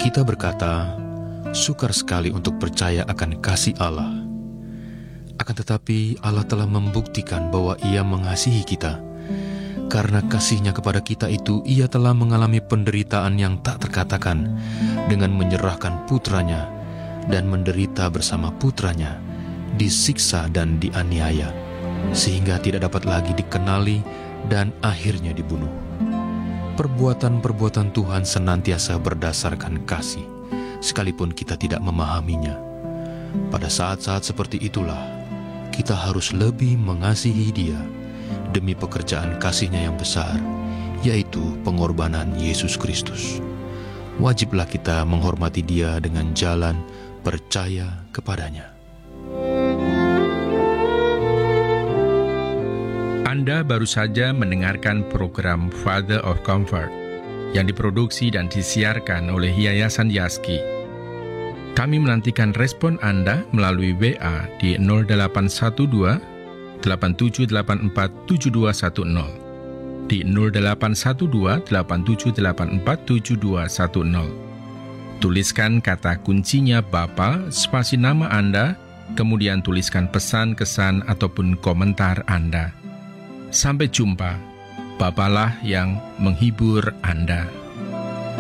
Kita berkata, sukar sekali untuk percaya akan kasih Allah. Akan tetapi Allah telah membuktikan bahwa Ia mengasihi kita. Karena kasih-Nya kepada kita itu, Ia telah mengalami penderitaan yang tak terkatakan dengan menyerahkan putranya dan menderita bersama putranya, disiksa dan dianiaya, sehingga tidak dapat lagi dikenali dan akhirnya dibunuh. Perbuatan-perbuatan Tuhan senantiasa berdasarkan kasih, sekalipun kita tidak memahaminya. Pada saat-saat seperti itulah, kita harus lebih mengasihi Dia demi pekerjaan kasih-Nya yang besar, yaitu pengorbanan Yesus Kristus. Wajiblah kita menghormati Dia dengan jalan percaya kepadanya. Anda baru saja mendengarkan program Father of Comfort yang diproduksi dan disiarkan oleh Yayasan Yaski. Kami menantikan respon Anda melalui WA di 0812 8784 7210, di 0812 8784 7210. Tuliskan kata kuncinya Bapa, spasi nama Anda, kemudian tuliskan pesan, kesan, ataupun komentar Anda. Sampai jumpa, Bapalah yang menghibur Anda.